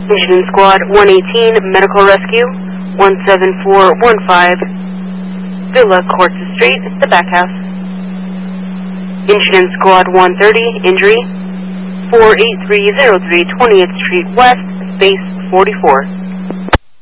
Incident Squad 118, Medical Rescue 17415, Villa Corsa Street, the back house. Incident Squad 130, Injury 48303, 20th Street West, Space 44.